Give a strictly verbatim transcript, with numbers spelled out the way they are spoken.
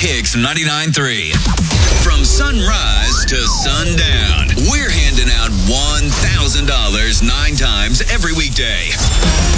Kicks ninety-nine point three. From sunrise to sundown, we're handing out one thousand dollars nine times every weekday.